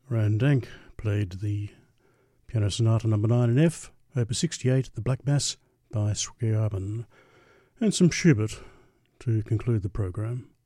Randank played the Piano Sonata No. 9 in F, Opus 68, The Black Mass by Scriabin, and some Schubert to conclude the program.